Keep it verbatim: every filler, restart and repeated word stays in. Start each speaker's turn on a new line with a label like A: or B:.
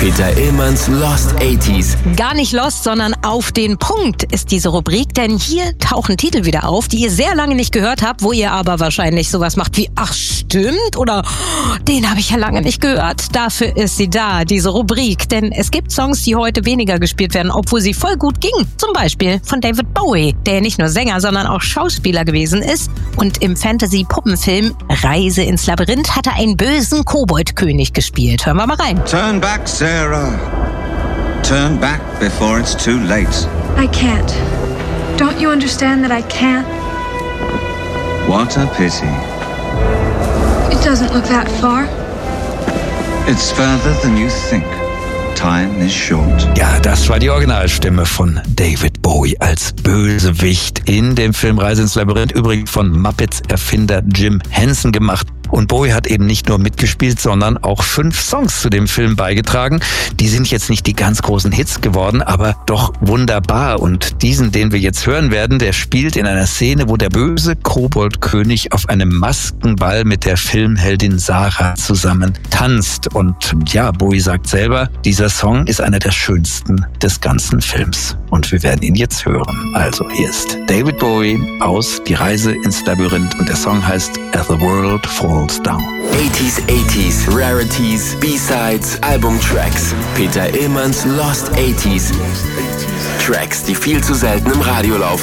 A: Peter Illmanns Lost achtziger.
B: Gar nicht lost, sondern auf den Punkt ist diese Rubrik, denn hier tauchen Titel wieder auf, die ihr sehr lange nicht gehört habt, wo ihr aber wahrscheinlich sowas macht wie, ach stimmt, oder oh, den habe ich ja lange nicht gehört. Dafür ist sie da, diese Rubrik, denn es gibt Songs, die heute weniger gespielt werden, obwohl sie voll gut gingen. Zum Beispiel von David Bowie, der nicht nur Sänger, sondern auch Schauspieler gewesen ist und im Fantasy-Puppenfilm Reise ins Labyrinth hat er einen bösen Koboldkönig gespielt. Hören wir mal rein.
C: Turn back, Sarah. Turn back before it's too late.
D: I can't. Don't you understand that I can't?
C: What a pity.
D: It doesn't look that far.
C: It's further than you think. Time is short.
E: Ja, das war die Originalstimme von David Bowie als Bösewicht in dem Film Reise ins Labyrinth, übrigens von Muppets-Erfinder Jim Henson gemacht. Und Bowie hat eben nicht nur mitgespielt, sondern auch fünf Songs zu dem Film beigetragen. Die sind jetzt nicht die ganz großen Hits geworden, aber doch wunderbar. Und diesen, den wir jetzt hören werden, der spielt in einer Szene, wo der böse Koboldkönig auf einem Maskenball mit der Filmheldin Sarah zusammen tanzt. Und ja, Bowie sagt selber, dieser Song ist einer der schönsten des ganzen Films. Und wir werden ihn jetzt hören. Also hier ist David Bowie aus Die Reise ins Labyrinth und der Song heißt As the World Falls Down.
A: achtziger, achtziger, Rarities, B-Sides, Albumtracks. Peter Illmanns Lost achtziger. Tracks, die viel zu selten im Radio laufen.